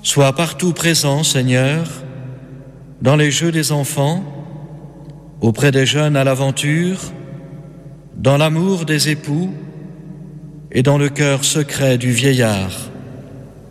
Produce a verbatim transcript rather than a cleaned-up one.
Sois partout présent, Seigneur, dans les jeux des enfants, auprès des jeunes à l'aventure, dans l'amour des époux et dans le cœur secret du vieillard.